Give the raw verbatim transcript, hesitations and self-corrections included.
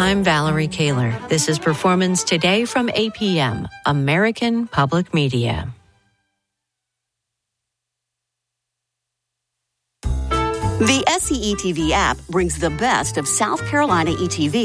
I'm Valerie Kaler. This is Performance Today from A P M, American Public Media. The S C E T V app brings the best of South Carolina E T V